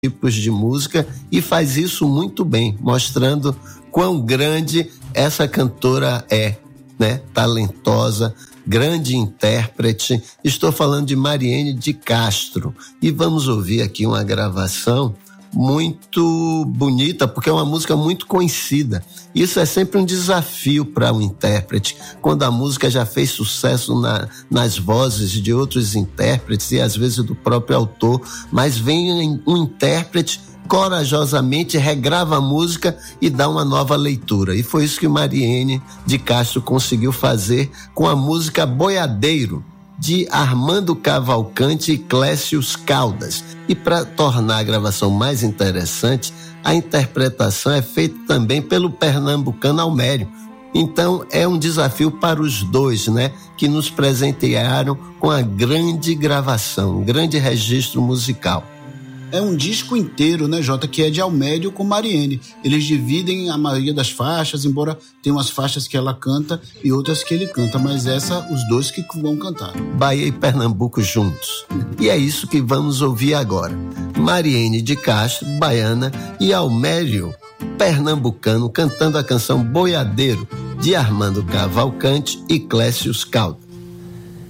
tipos de música e faz isso muito bem, mostrando quão grande essa cantora é, né? Talentosa, grande intérprete. Estou falando de Mariene de Castro e vamos ouvir aqui uma gravação muito bonita, porque é uma música muito conhecida. Isso é sempre um desafio para um intérprete, quando a música já fez sucesso nas vozes de outros intérpretes e às vezes do próprio autor, mas vem um intérprete corajosamente regrava a música e dá uma nova leitura. E foi isso que Mariene de Castro conseguiu fazer com a música Boiadeiro, de Armando Cavalcante e Clécius Caldas. E para tornar a gravação mais interessante, a interpretação é feita também pelo pernambucano Almério. Então é um desafio para os dois, né, que nos presentearam com a grande gravação, um grande registro musical. É um disco inteiro, né, Jota, que é de Almério com Mariene. Eles dividem a maioria das faixas, embora tenha umas faixas que ela canta e outras que ele canta, mas essa, os dois que vão cantar. Bahia e Pernambuco juntos. E é isso que vamos ouvir agora. Mariene de Castro, baiana, e Almério, pernambucano, cantando a canção Boiadeiro, de Armando Cavalcante e Clécius Caldas.